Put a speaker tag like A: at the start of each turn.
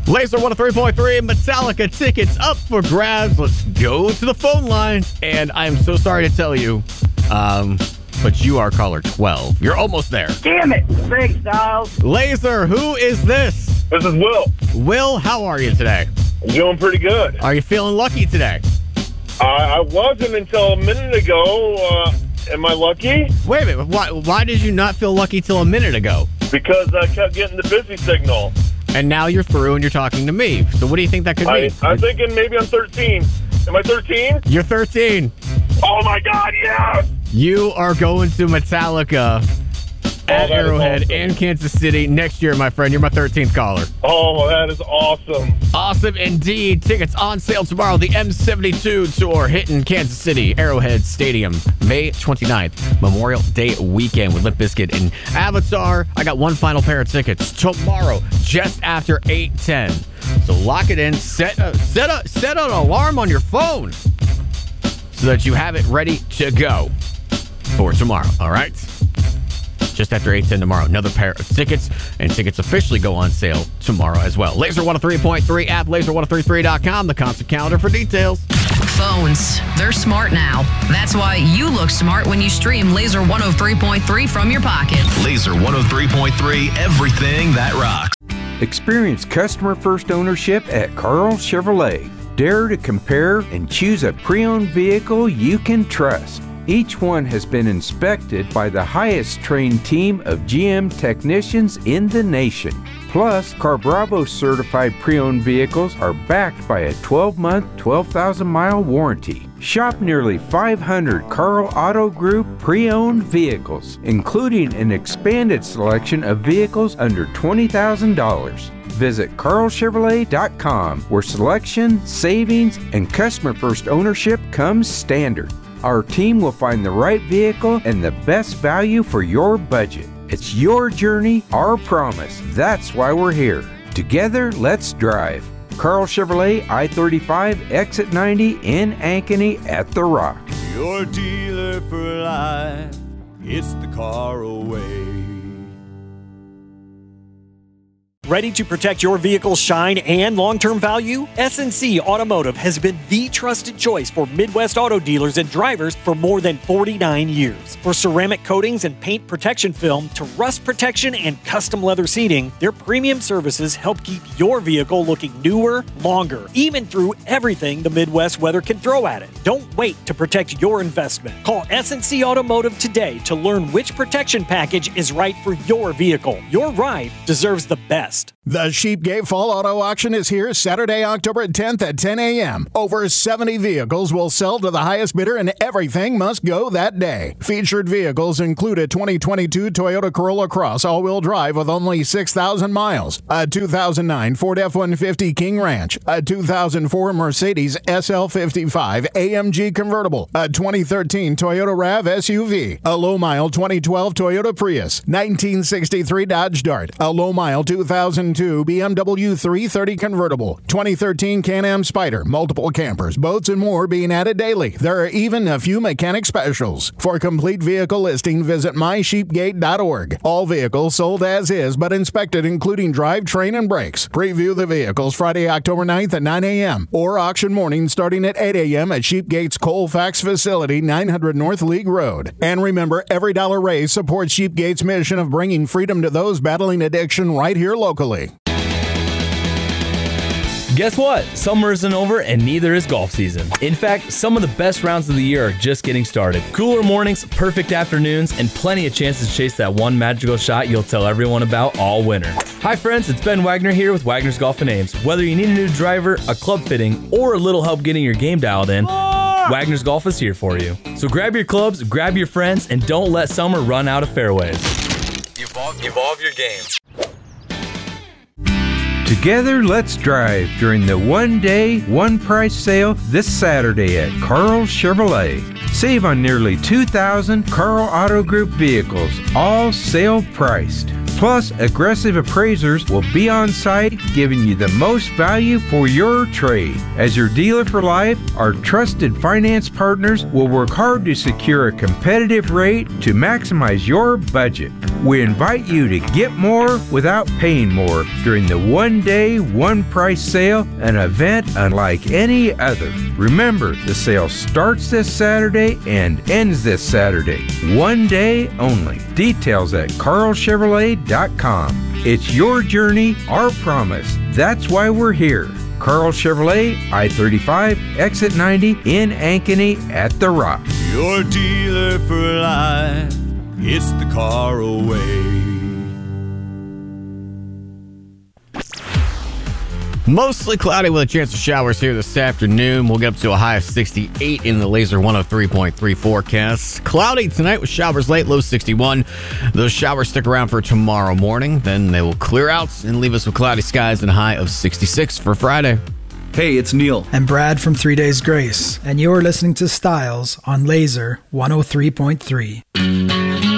A: Laser 103.3 Metallica tickets up for grabs. Let's go to the phone lines. And I'm so sorry to tell you, but you are caller 12. You're almost there.
B: Damn it. Thanks, Styles.
A: Laser, who is this?
C: This is Will.
A: Will, how are you today?
C: I'm doing pretty good.
A: Are you feeling lucky today?
C: I wasn't until a minute ago. Am I lucky?
A: Wait a minute. Why did you not feel lucky till a minute ago?
C: Because I kept getting the busy signal.
A: And now you're through and you're talking to me. So what do you think that could mean?
C: I'm thinking maybe I'm 13. Am I 13?
A: You're 13.
C: Oh, my God, yes!
A: You are going to Metallica at Arrowhead
C: awesome.
A: and Kansas City next year, my friend. You're my 13th caller.
C: Oh, that is awesome.
A: Awesome indeed. Tickets on sale tomorrow. The M72 tour hitting Kansas City, Arrowhead Stadium, May 29th, Memorial Day weekend with Limp Bizkit and Avatar. I got one final pair of tickets tomorrow, just after 8:10. So lock it in. Set an alarm on your phone so that you have it ready to go for tomorrow. All right. Just after 8:10 tomorrow, another pair of tickets, and tickets officially go on sale tomorrow as well. Laser 103.3 app, laser1033.com, the concert calendar for details.
D: Phones, they're smart now. That's why you look smart when you stream Laser 103.3 from your pocket.
E: Laser 103.3, everything that rocks.
F: Experience customer-first ownership at Carl Chevrolet. Dare to compare and choose a pre-owned vehicle you can trust. Each one has been inspected by the highest trained team of GM technicians in the nation. Plus, CarBravo certified pre-owned vehicles are backed by a 12-month, 12,000-mile warranty. Shop nearly 500 Carl Auto Group pre-owned vehicles, including an expanded selection of vehicles under $20,000. Visit carlchevrolet.com, where selection, savings, and customer-first ownership comes standard. Our team will find the right vehicle and the best value for your budget. It's your journey, our promise. That's why we're here. Together, let's drive. Carl Chevrolet, I-35, Exit 90 in Ankeny at The Rock.
G: Your dealer for life, it's the Carl way.
H: Ready to protect your vehicle's shine and long-term value? S&C Automotive has been the trusted choice for Midwest auto dealers and drivers for more than 49 years. For ceramic coatings and paint protection film to rust protection and custom leather seating, their premium services help keep your vehicle looking newer, longer, even through everything the Midwest weather can throw at it. Don't wait to protect your investment. Call S&C Automotive today to learn which protection package is right for your vehicle. Your ride deserves the best.
I: The Sheepgate Fall Auto Auction is here Saturday, October 10th at 10 a.m. Over 70 vehicles will sell to the highest bidder, and everything must go that day. Featured vehicles include a 2022 Toyota Corolla Cross all-wheel drive with only 6,000 miles, a 2009 Ford F-150 King Ranch, a 2004 Mercedes SL55 AMG convertible, a 2013 Toyota RAV SUV, a low-mile 2012 Toyota Prius, 1963 Dodge Dart, a low-mile 2002 BMW 330 convertible, 2013 Can-Am Spyder, multiple campers, boats, and more being added daily. There are even a few mechanic specials. For complete vehicle listing, visit mysheepgate.org. All vehicles sold as is, but inspected including drivetrain and brakes. Preview the vehicles Friday, October 9th at 9 a.m. or auction morning starting at 8 a.m. at Sheepgate's Colfax facility, 900 North League Road. And remember, every dollar raised supports Sheepgate's mission of bringing freedom to those battling addiction right here locally.
J: Guess what? Summer isn't over and neither is golf season. In fact, some of the best rounds of the year are just getting started. Cooler mornings, perfect afternoons, and plenty of chances to chase that one magical shot you'll tell everyone about all winter. Hi friends, it's Ben Wagner here with Wagner's Golf and Ames. Whether you need a new driver, a club fitting, or a little help getting your game dialed in, Wagner's Golf is here for you. So grab your clubs, grab your friends, and don't let summer run out of fairways. Evolve your game.
F: Together, let's drive during the one-day, one-price sale this Saturday at Carl Chevrolet. Save on nearly 2,000 Carl Auto Group vehicles, all sale priced. Plus, aggressive appraisers will be on site giving you the most value for your trade. As your dealer for life, our trusted finance partners will work hard to secure a competitive rate to maximize your budget. We invite you to get more without paying more during the one-day, one-price sale, an event unlike any other. Remember, the sale starts this Saturday and ends this Saturday. One day only. Details at carlchevrolet.com. It's your journey, our promise. That's why we're here. Carl Chevrolet, I-35, exit 90 in Ankeny at The Rock.
G: Your dealer for life, it's the car away.
A: Mostly cloudy with a chance of showers here this afternoon. We'll get up to a high of 68 in the Laser 103.3 forecast. Cloudy tonight with showers late, low 61. Those showers stick around for tomorrow morning. Then they will clear out and leave us with cloudy skies and a high of 66 for Friday.
K: Hey, it's Neil.
L: And Brad from 3 Days Grace. And you're listening to Styles on Laser 103.3.